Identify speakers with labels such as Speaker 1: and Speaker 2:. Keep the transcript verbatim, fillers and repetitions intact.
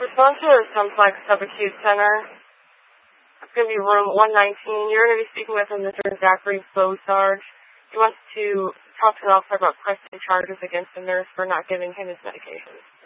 Speaker 1: Respond to the Simplex Subacute Center. It's going to be room one nineteen. You're going to be speaking with Mister Zachary Bosarge. He wants to talk to the officer about pressing charges against the nurse for not giving him his medications.